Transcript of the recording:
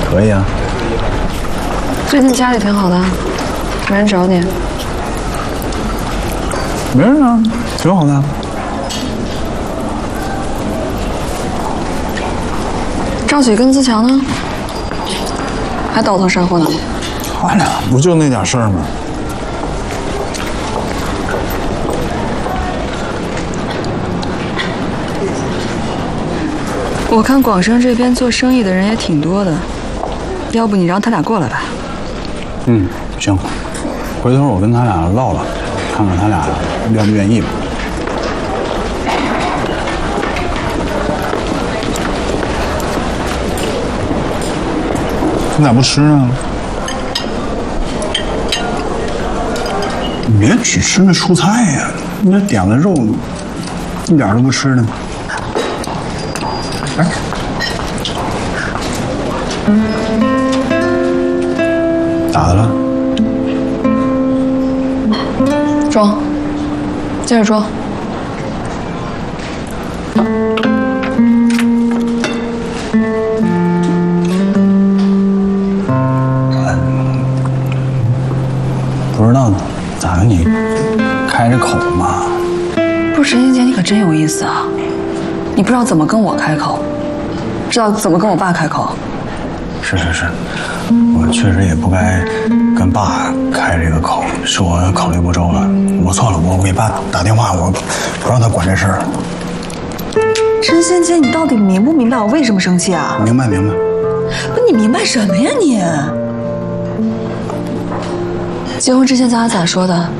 可以啊。 最近家里挺好的，没人找你。 没人啊，挺好的。 赵喜跟自强呢？还倒腾山货呢？ 他俩不就那点事儿吗？ 我看广生这边做生意的人也挺多的，要不你让他俩过来吧？ 嗯，行。回头我跟他俩唠唠，看看他俩愿不愿意吧。你咋不吃呢？你别只吃那蔬菜呀，你这点了肉，一点都不吃呢。哎，咋的了？ 装，接着装。 不知道咋跟你开这口嘛？ 不是陈欣姐，你可真有意思啊！你不知道怎么跟我开口，知道怎么跟我爸开口。 是，我确实也不该跟爸开这个口，是我考虑不周了，我错了，我给爸打电话，我不让他管这事儿。 陈欣姐，你到底明不明白我为什么生气啊？ 明白。 不，你明白什么呀你？ 结婚之前咱俩咋说的？